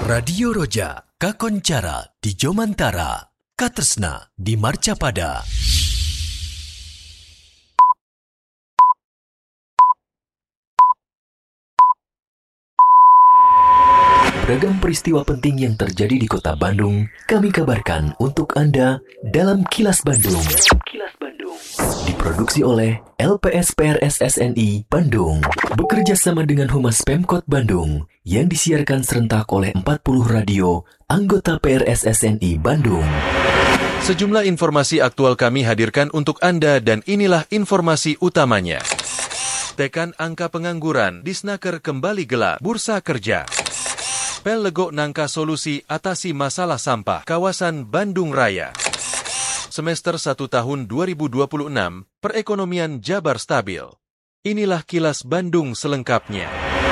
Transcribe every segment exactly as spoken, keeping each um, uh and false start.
Radio Roja, Kakoncara di Jomantara, Katresna di Marcapada. Beragam peristiwa penting yang terjadi di Kota Bandung, kami kabarkan untuk Anda dalam Kilas Bandung. Kilas Bandung. Diproduksi oleh L P S P R S S N I Bandung, bekerja sama dengan Humas Pemkot Bandung, yang disiarkan serentak oleh empat puluh radio anggota P R S S N I Bandung. Sejumlah informasi aktual kami hadirkan untuk Anda dan inilah informasi utamanya. Tekan angka pengangguran, Disnaker kembali gelar bursa kerja. Pel Legok nangka solusi atasi masalah sampah kawasan Bandung Raya. Semester satu tahun dua ribu dua puluh enam, perekonomian Jabar stabil. Inilah Kilas Bandung selengkapnya.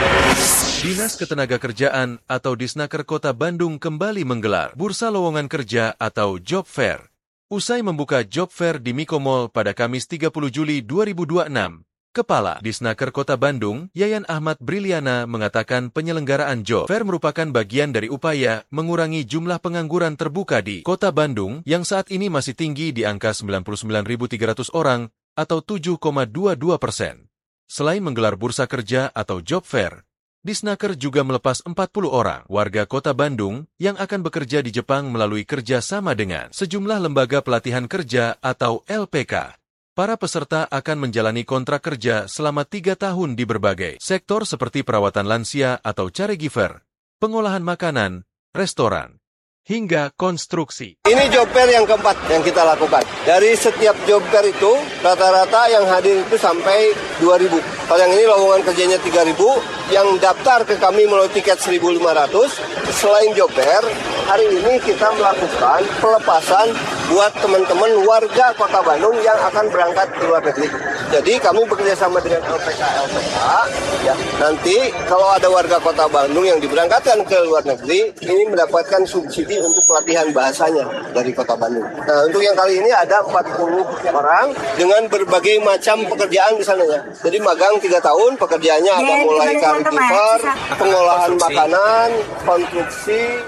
Dinas Ketenagakerjaan atau Disnaker Kota Bandung kembali menggelar Bursa Lowongan Kerja atau Job Fair. Usai membuka Job Fair di Miko Mall pada Kamis tiga puluh Juli dua ribu dua puluh enam, Kepala Disnaker Kota Bandung, Yayan Ahmad Briliana, mengatakan penyelenggaraan Job Fair merupakan bagian dari upaya mengurangi jumlah pengangguran terbuka di Kota Bandung yang saat ini masih tinggi di angka sembilan puluh sembilan ribu tiga ratus orang atau tujuh koma dua puluh dua persen. Selain menggelar bursa kerja atau Job Fair, Disnaker juga melepas empat puluh orang warga Kota Bandung yang akan bekerja di Jepang melalui kerja sama dengan sejumlah lembaga pelatihan kerja atau L P K. Para peserta akan menjalani kontrak kerja selama tiga tahun di berbagai sektor seperti perawatan lansia atau caregiver, pengolahan makanan, restoran, hingga konstruksi. Ini job fair yang keempat yang kita lakukan. Dari setiap job fair itu, rata-rata yang hadir itu sampai dua ribu. Kalau yang ini lowongan kerjanya tiga ribu, yang daftar ke kami melalui tiket seribu lima ratus. Selain job fair, hari ini kita melakukan pelepasan buat teman-teman warga Kota Bandung yang akan berangkat ke luar negeri. Jadi kami bekerjasama dengan L P K L P K. Ya, nanti kalau ada warga Kota Bandung yang diberangkatkan ke luar negeri, ini mendapatkan subsidi untuk pelatihan bahasanya dari Kota Bandung. Nah, untuk yang kali ini ada empat puluh orang dengan berbagai macam pekerjaan di sana ya. Jadi magang tiga tahun, pekerjaannya ada mulai caregiver, pengolahan makanan, konstruksi.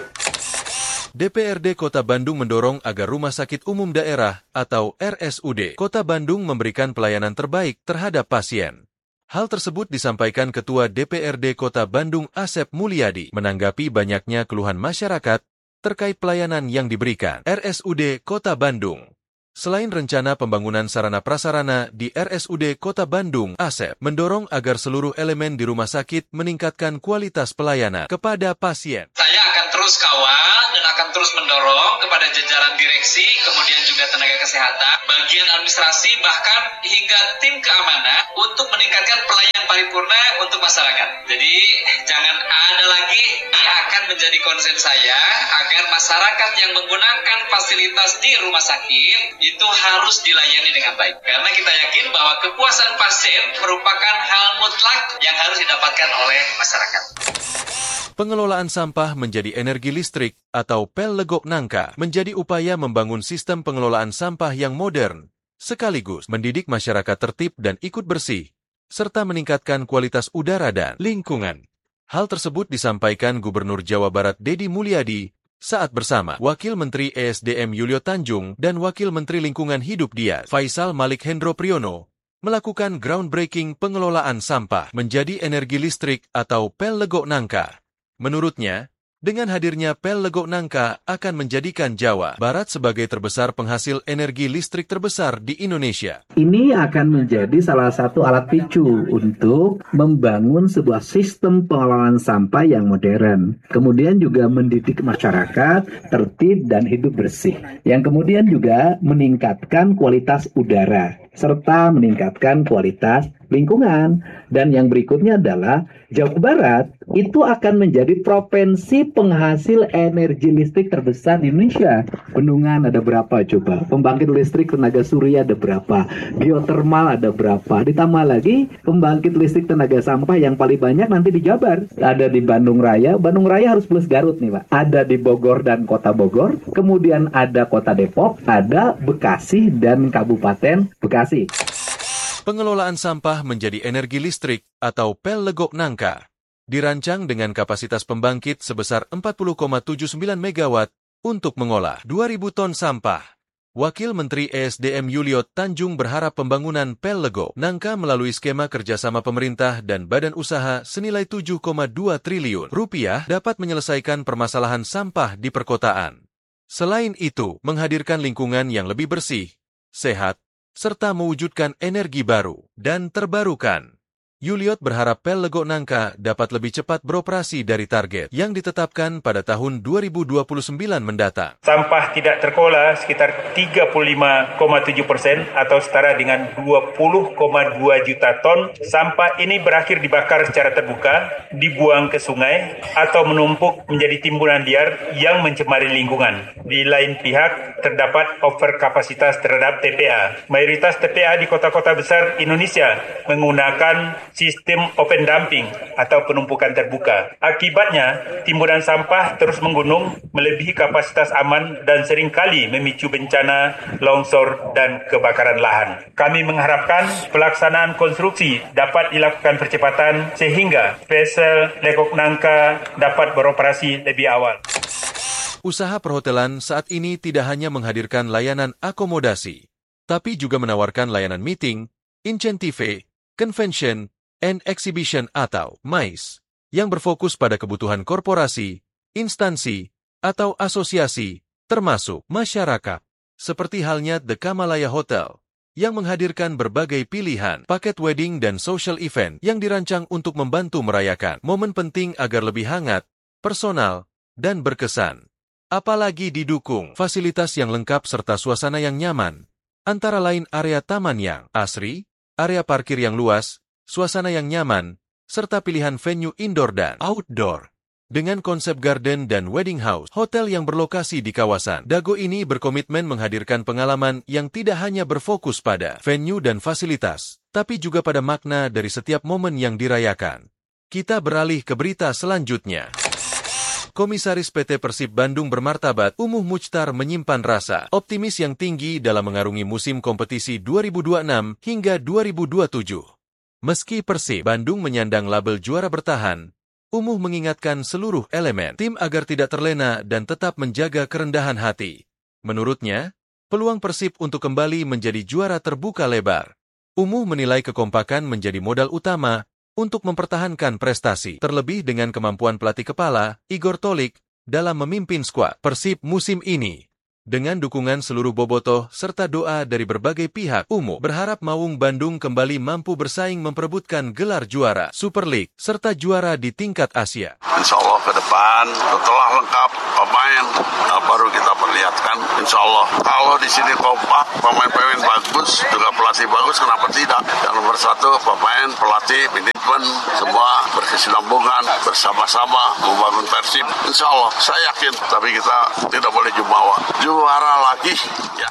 D P R D Kota Bandung mendorong agar Rumah Sakit Umum Daerah atau R S U D Kota Bandung memberikan pelayanan terbaik terhadap pasien. Hal tersebut disampaikan Ketua D P R D Kota Bandung Asep Mulyadi menanggapi banyaknya keluhan masyarakat terkait pelayanan yang diberikan R S U D Kota Bandung. Selain rencana pembangunan sarana prasarana di R S U D Kota Bandung, Asep mendorong agar seluruh elemen di rumah sakit meningkatkan kualitas pelayanan kepada pasien. Saya akan terus kawal dan akan terus mendorong kepada jajaran direksi, kemudian juga tenaga kesehatan, bagian administrasi, bahkan hingga tim keamanan untuk meningkatkan pelayanan paripurna untuk masyarakat. Jadi jangan ada lagi, ini akan menjadi konsen saya agar masyarakat yang menggunakan fasilitas di rumah sakit itu harus dilayani dengan baik. Karena kita yakin bahwa kepuasan pasien merupakan hal mutlak yang harus didapatkan oleh masyarakat. Pengelolaan sampah menjadi energi listrik atau Pel Legok nangka menjadi upaya membangun sistem pengelolaan sampah yang modern, sekaligus mendidik masyarakat tertib dan ikut bersih, serta meningkatkan kualitas udara dan lingkungan. Hal tersebut disampaikan Gubernur Jawa Barat Deddy Mulyadi saat bersama Wakil Menteri E S D M Yulio Tanjung dan Wakil Menteri Lingkungan Hidup Dias Faisal Malik Hendro Priyono melakukan groundbreaking pengelolaan sampah menjadi energi listrik atau Pel Legok nangka. Menurutnya, dengan hadirnya Pel Legok nangka akan menjadikan Jawa Barat sebagai terbesar penghasil energi listrik terbesar di Indonesia. Ini akan menjadi salah satu alat picu untuk membangun sebuah sistem pengelolaan sampah yang modern. Kemudian juga mendidik masyarakat tertib dan hidup bersih. Yang kemudian juga meningkatkan kualitas udara serta meningkatkan kualitas lingkungan. Dan yang berikutnya adalah Jawa Barat itu akan menjadi provinsi penghasil energi listrik terbesar di Indonesia. Bendungan ada berapa coba? Pembangkit listrik tenaga surya ada berapa? Geotermal ada berapa? Ditambah lagi pembangkit listrik tenaga sampah yang paling banyak nanti di Jabar. Ada di Bandung Raya. Bandung Raya harus plus Garut nih Pak. Ada di Bogor dan Kota Bogor. Kemudian ada Kota Depok. Ada Bekasi dan Kabupaten Bekasi. Pengelolaan sampah menjadi energi listrik atau Pel Legok nangka dirancang dengan kapasitas pembangkit sebesar empat puluh koma tujuh sembilan megawatt untuk mengolah dua ribu ton sampah. Wakil Menteri E S D M Yuliot Tanjung berharap pembangunan P E L Lego Nangka melalui skema kerjasama pemerintah dan badan usaha senilai tujuh koma dua triliun rupiah dapat menyelesaikan permasalahan sampah di perkotaan. Selain itu, menghadirkan lingkungan yang lebih bersih, sehat, serta mewujudkan energi baru dan terbarukan. Yuliot berharap P E L Lego Nangka dapat lebih cepat beroperasi dari target yang ditetapkan pada tahun dua ribu dua puluh sembilan mendatang. Sampah tidak terkelola sekitar tiga puluh lima koma tujuh persen atau setara dengan dua puluh koma dua juta ton. Sampah ini berakhir dibakar secara terbuka, dibuang ke sungai, atau menumpuk menjadi timbunan liar yang mencemari lingkungan. Di lain pihak, terdapat overkapasitas terhadap T P A. Mayoritas T P A di kota-kota besar Indonesia menggunakan sistem open dumping atau penumpukan terbuka. Akibatnya, timbunan sampah terus menggunung melebihi kapasitas aman dan seringkali memicu bencana, longsor, dan kebakaran lahan. Kami mengharapkan pelaksanaan konstruksi dapat dilakukan percepatan sehingga vessel Lego Nangka dapat beroperasi lebih awal. Usaha perhotelan saat ini tidak hanya menghadirkan layanan akomodasi, tapi juga menawarkan layanan meeting, insentif, convention, and exhibition atau M I C E, yang berfokus pada kebutuhan korporasi, instansi, atau asosiasi, termasuk masyarakat. Seperti halnya The Kamalaya Hotel, yang menghadirkan berbagai pilihan paket wedding dan social event yang dirancang untuk membantu merayakan momen penting agar lebih hangat, personal, dan berkesan. Apalagi didukung fasilitas yang lengkap serta suasana yang nyaman, antara lain area taman yang asri, area parkir yang luas, suasana yang nyaman, serta pilihan venue indoor dan outdoor. Dengan konsep garden dan wedding house, hotel yang berlokasi di kawasan Dago ini berkomitmen menghadirkan pengalaman yang tidak hanya berfokus pada venue dan fasilitas, tapi juga pada makna dari setiap momen yang dirayakan. Kita beralih ke berita selanjutnya. Komisaris P T Persib Bandung Bermartabat, Umuh Muchtar menyimpan rasa optimis yang tinggi dalam mengarungi musim kompetisi dua ribu dua puluh enam hingga dua ribu dua puluh tujuh. Meski Persib Bandung menyandang label juara bertahan, Umuh mengingatkan seluruh elemen tim agar tidak terlena dan tetap menjaga kerendahan hati. Menurutnya, peluang Persib untuk kembali menjadi juara terbuka lebar. Umuh menilai kekompakan menjadi modal utama untuk mempertahankan prestasi, terlebih dengan kemampuan pelatih kepala, Igor Tolik, dalam memimpin skuad Persib musim ini. Dengan dukungan seluruh bobotoh serta doa dari berbagai pihak, Umuh berharap Maung Bandung kembali mampu bersaing memperebutkan gelar juara Super League serta juara di tingkat Asia. Insya Allah ke depan setelah lengkap pemain baru kita perlihatkan. Insya Allah kalau di sini kompak, pemain-pemain bagus, juga pelatih bagus, kenapa tidak? Yang nomor satu pemain, pelatih, manajemen semua berkesinambungan bersama-sama membangun Persib. Insya Allah saya yakin, tapi kita tidak boleh jumawa. Juara lagi. Ya.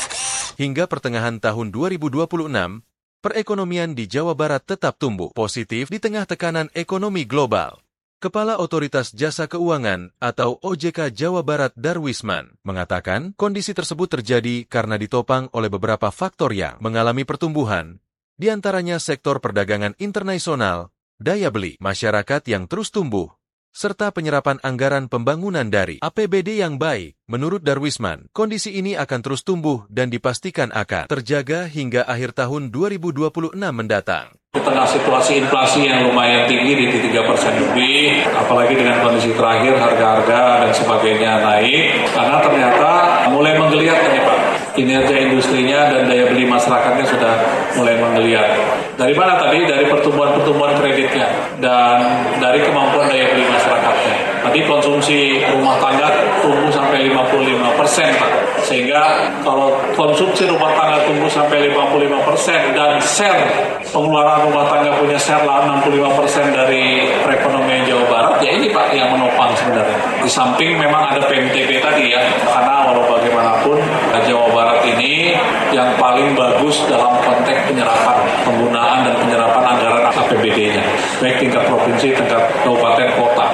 Hingga pertengahan tahun dua ribu dua puluh enam, perekonomian di Jawa Barat tetap tumbuh positif di tengah tekanan ekonomi global. Kepala Otoritas Jasa Keuangan atau O J K Jawa Barat Darwisman mengatakan kondisi tersebut terjadi karena ditopang oleh beberapa faktor yang mengalami pertumbuhan, di antaranya sektor perdagangan internasional, daya beli masyarakat yang terus tumbuh, serta penyerapan anggaran pembangunan dari A P B D yang baik. Menurut Darwisman, kondisi ini akan terus tumbuh dan dipastikan akan terjaga hingga akhir tahun dua ribu dua puluh enam mendatang. Di tengah situasi inflasi yang lumayan tinggi di tiga persen lebih, apalagi dengan kondisi terakhir harga-harga dan sebagainya naik, karena ternyata mulai menggeliat nih Pak. Kinerja industrinya dan daya beli masyarakatnya sudah mulai menggeliat. Dari mana tadi? Dari pertumbuhan-pertumbuhan kreditnya dan dari kemampuan daya beli masyarakatnya. Tadi konsumsi rumah tangga tumbuh sampai lima puluh lima persen Pak. Sehingga kalau konsumsi rumah tangga tumbuh sampai lima puluh lima persen dan share pengeluaran rumah tangga punya share enam puluh lima persen dari perekonomian Jawa Barat, ya ini Pak yang menopang sebenarnya. Di samping memang ada P M T B tadi ya, karena walau bagaimanapun Jawa Barat ini yang paling bagus dalam konteks penyerapan, penggunaan dan penyerapan anggaran A P B D-nya, baik tingkat provinsi, tingkat kabupaten, kota.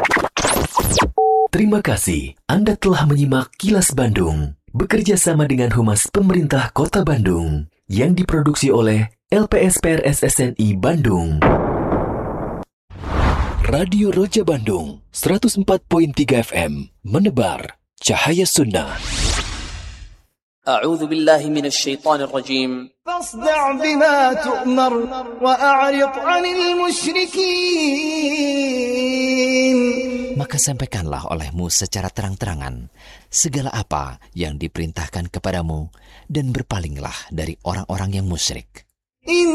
Terima kasih Anda telah menyimak Kilas Bandung, bekerja sama dengan Humas Pemerintah Kota Bandung, yang diproduksi oleh L P S P R S S N I Bandung. Radio Roja Bandung, seratus empat koma tiga F M, menebar cahaya sunnah. أعوذ بالله من الشيطان الرجيم فاصدع بما تؤمر وأعرض عن المشركين. Maka sampaikanlah olehmu secara terang-terangan segala apa yang diperintahkan kepadamu dan berpalinglah dari orang-orang yang musyrik.